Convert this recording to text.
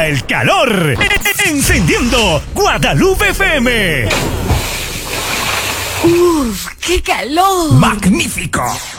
llega el calor. Encendiendo Guadalupe FM. ¡Uf! ¡Qué calor! ¡Magnífico!